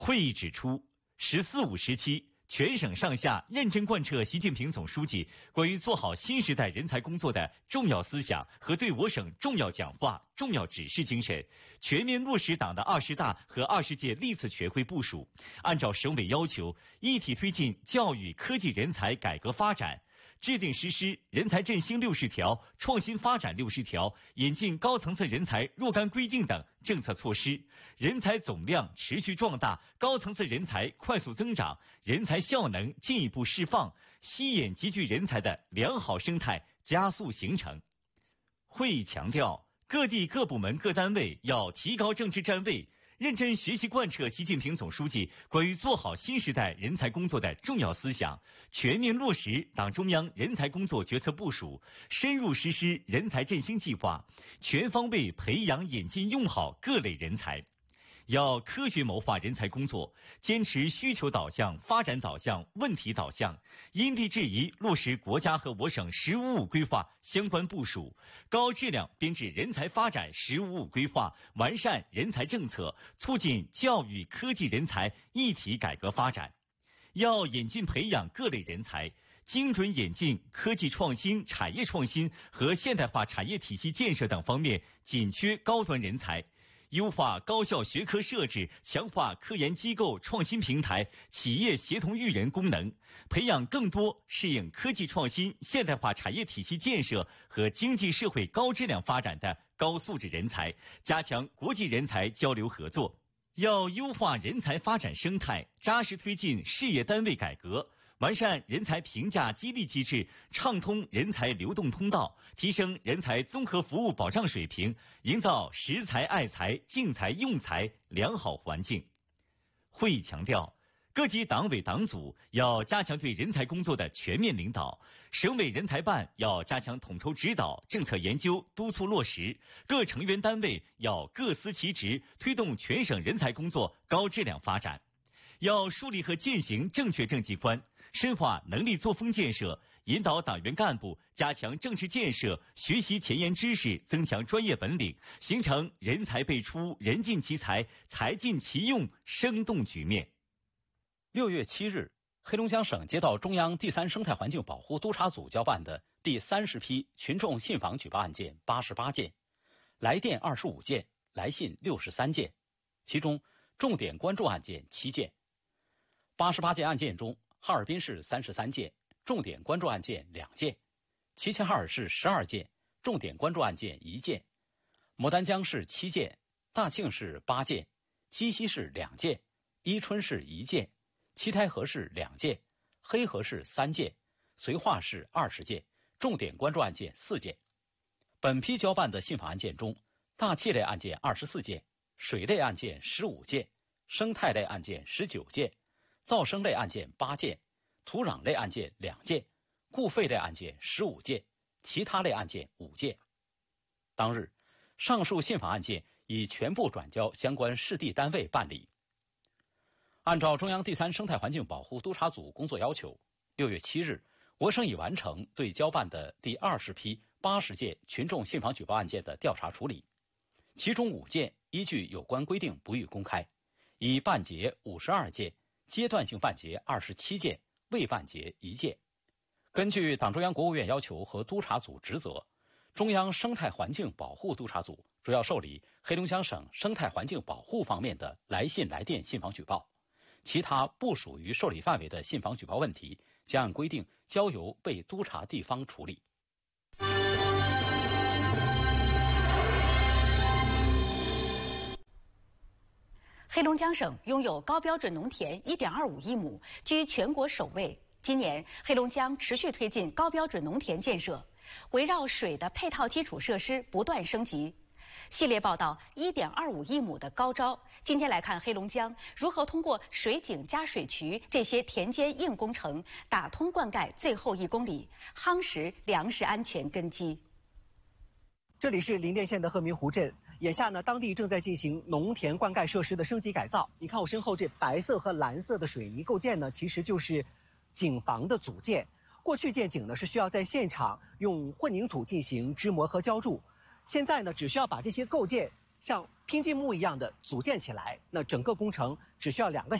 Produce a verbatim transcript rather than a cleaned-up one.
会议指出，“十四五”时期，全省上下认真贯彻习近平总书记关于做好新时代人才工作的重要思想和对我省重要讲话、重要指示精神，全面落实党的二十大和二十届历次全会部署，按照省委要求，一体推进教育科技人才改革发展。制定实施人才振兴六十条、创新发展六十条、引进高层次人才若干规定等政策措施，人才总量持续壮大，高层次人才快速增长，人才效能进一步释放，吸引集聚人才的良好生态加速形成。会议强调，各地各部门各单位要提高政治站位，认真学习贯彻习近平总书记关于做好新时代人才工作的重要思想，全面落实党中央人才工作决策部署，深入实施人才振兴计划，全方位培养引进用好各类人才。要科学谋划人才工作，坚持需求导向、发展导向、问题导向，因地制宜落实国家和我省“十五五”规划相关部署，高质量编制人才发展“十五五”规划，完善人才政策，促进教育科技人才一体改革发展。要引进培养各类人才，精准引进科技创新、产业创新和现代化产业体系建设等方面紧缺高端人才。优化高校学科设置，强化科研机构创新平台、企业协同育人功能，培养更多适应科技创新、现代化产业体系建设和经济社会高质量发展的高素质人才，加强国际人才交流合作。要优化人才发展生态，扎实推进事业单位改革，完善人才评价激励机制，畅通人才流动通道，提升人才综合服务保障水平，营造识才爱才、竞才用才良好环境。会议强调，各级党委党组要加强对人才工作的全面领导，省委人才办要加强统筹指导、政策研究、督促落实，各成员单位要各司其职，推动全省人才工作高质量发展。要树立和践行正确政绩观，深化能力作风建设，引导党员干部加强政治建设，学习前沿知识，增强专业本领，形成人才辈出、人尽其才、才尽其用生动局面。 六月七日，黑龙江省接到中央第三生态环境保护督察组交办的第三十批群众信访举报案件八十八件，来电二十五件，来信六十三件，其中重点关注案件七件。八十八件案件中，哈尔滨市三十三件，重点关注案件两件；齐齐哈尔市十二件，重点关注案件一件；牡丹江市七件，大庆市八件，鸡西市两件，伊春市一件，七台河市两件，黑河市三件，绥化市二十件，重点关注案件四件。本批交办的信访案件中，大气类案件二十四件，水类案件十五件，生态类案件十九件，噪声类案件八件，土壤类案件两件，固废类案件十五件，其他类案件五件。当日，上述信访案件已全部转交相关市地单位办理。按照中央第三生态环境保护督察组工作要求，六月七日，我省已完成对交办的第二十批八十件群众信访举报案件的调查处理，其中五件依据有关规定不予公开，已办结五十二件，阶段性办结二十七件，未办结一件。根据党中央国务院要求和督察组职责，中央生态环境保护督察组主要受理黑龙江省生态环境保护方面的来信来电信访举报，其他不属于受理范围的信访举报问题，将按规定交由被督察地方处理。 黑龙江省拥有高标准农田 一点二五亿亩，居全国首位。今年，黑龙江持续推进高标准农田建设，围绕水的配套基础设施不断升级。系列报道 一点二五亿亩的高招，今天来看黑龙江如何通过水井加水渠这些田间硬工程，打通灌溉最后一公里，夯实粮食安全根基。 这里是林甸县的鹤鸣湖镇，眼下呢，当地正在进行农田灌溉设施的升级改造。你看我身后这白色和蓝色的水泥构件呢，其实就是井房的组件。过去建井呢是需要在现场用混凝土进行支模和浇筑，现在呢只需要把这些构件像拼积木一样的组建起来，那整个工程只需要两个。